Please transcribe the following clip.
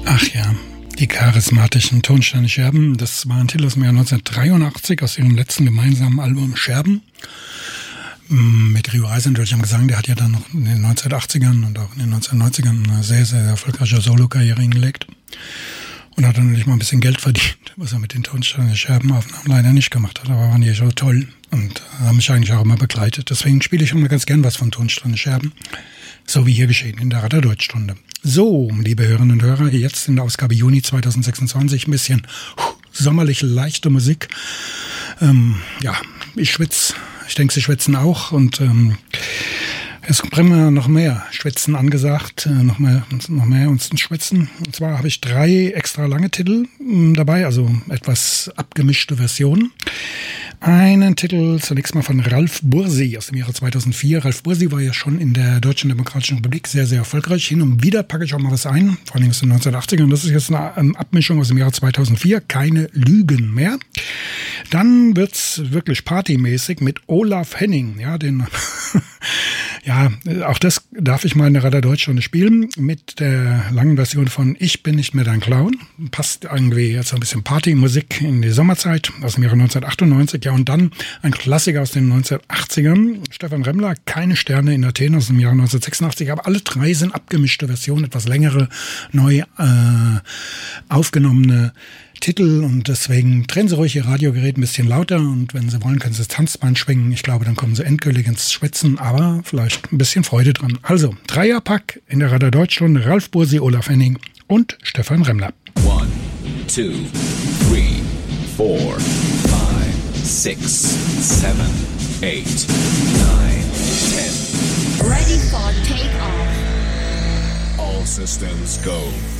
Ach ja, die charismatischen Tonsteine Scherben, das war ein Titel aus dem Jahr 1983 aus ihrem letzten gemeinsamen Album Scherben. Mit Rio Reiser am Gesang, der hat ja dann noch in den 1980ern und auch in den 1990ern eine sehr, sehr erfolgreiche Solo-Karriere hingelegt. Und hat dann natürlich mal ein bisschen Geld verdient, was er mit den Tonsteine Scherben-Aufnahmen leider nicht gemacht hat. Aber waren die schon toll und haben mich eigentlich auch immer begleitet. Deswegen spiele ich immer ganz gern was von Tonsteine Scherben. So wie hier geschehen in der Radar Deutschstunde. So, liebe Hörerinnen und Hörer, jetzt in der Ausgabe Juni 2026 ein bisschen sommerlich leichte Musik. Ja, ich schwitze. Ich denke, Sie schwitzen auch. Und es bringen wir noch mehr Schwitzen angesagt. Noch mehr uns schwitzen. Und zwar habe ich 3 extra lange Titel dabei, also etwas abgemischte Versionen. Einen Titel zunächst mal von Ralf Bursi aus dem Jahre 2004. Ralf Bursi war ja schon in der Deutschen Demokratischen Republik sehr, sehr erfolgreich. Hin und wieder packe ich auch mal was ein, vor allem aus den 1980ern. Das ist jetzt eine Abmischung aus dem Jahre 2004. Keine Lügen mehr. Dann wird's wirklich partymäßig mit Olaf Henning. Ja, ja, auch das darf ich mal in der Radar Deutschstunde spielen mit der langen Version von Ich bin nicht mehr dein Clown. Passt irgendwie jetzt ein bisschen Partymusik in die Sommerzeit aus dem Jahre 1998. Ja, und dann ein Klassiker aus den 1980ern. Stefan Remmler, Keine Sterne in Athen aus dem Jahre 1986. Aber alle 3 sind abgemischte Versionen, etwas längere, neu aufgenommene Titel, und deswegen drehen Sie ruhig Ihr Radiogerät ein bisschen lauter, und wenn Sie wollen, können Sie das Tanzband schwingen. Ich glaube, dann kommen Sie endgültig ins Schwitzen, aber vielleicht ein bisschen Freude dran. Also, Dreierpack in der Radar Deutschstunde: Ralf Bursi, Olaf Henning und Stefan Remmler. 1, 2, 3, 4, 5, 6, 7, 8, 9, 10. Ready for takeoff. All systems go.